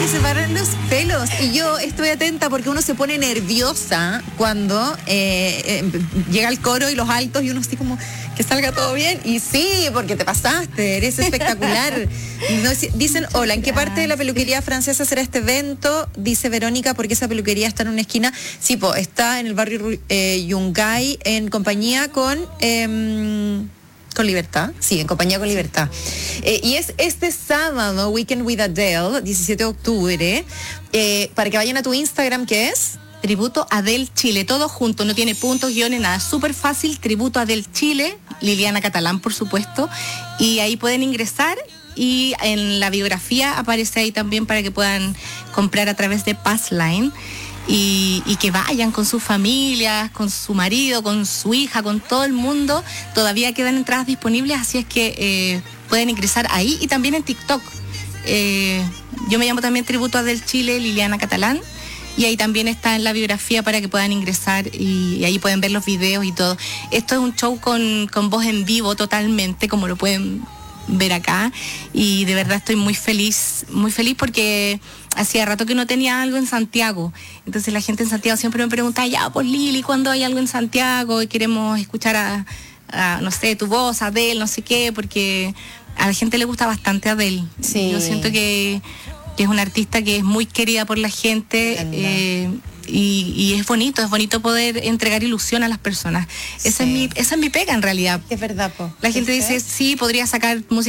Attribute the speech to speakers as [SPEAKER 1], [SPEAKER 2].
[SPEAKER 1] que se paran los pelos. Y yo estoy atenta porque uno se pone nerviosa cuando llega el coro y los altos y uno así como que salga todo bien. Y sí, porque te pasaste, eres espectacular. Dicen, hola, ¿en qué parte de la peluquería francesa será este evento? Dice Verónica, porque esa peluquería está en una esquina. Sí, está en el barrio Yungay, en compañía con Libertad, sí, en compañía con Libertad. Y es este sábado, Weekend with Adele, 17 de octubre, para que vayan a tu Instagram, ¿qué es?
[SPEAKER 2] Tributo Adele Chile, todo junto, no tiene puntos, guiones, nada, súper fácil, Tributo Adele Chile, Liliana Catalán, por supuesto, y ahí pueden ingresar y en la biografía aparece ahí también para que puedan comprar a través de Passline. Y que vayan con sus familias, con su marido, con su hija, con todo el mundo. Todavía quedan entradas disponibles, así es que pueden ingresar ahí y también en TikTok. Yo me llamo también Tributo a Del Chile, Liliana Catalán, y ahí también está en la biografía para que puedan ingresar y ahí pueden ver los videos y todo. Esto es un show con voz en vivo totalmente, como lo pueden ver acá, y de verdad estoy muy feliz porque hacía rato que no tenía algo en Santiago. Entonces la gente en Santiago siempre me pregunta, ya, pues Lili, ¿cuándo hay algo en Santiago? Y queremos escuchar a no sé, tu voz, Adele, no sé qué, porque a la gente le gusta bastante Adele.
[SPEAKER 1] Sí.
[SPEAKER 2] Yo siento que es una artista que es muy querida por la gente, y es bonito poder entregar ilusión a las personas. Esa es mi pega en realidad.
[SPEAKER 1] Es verdad, po.
[SPEAKER 2] La gente dice, sí, podría sacar música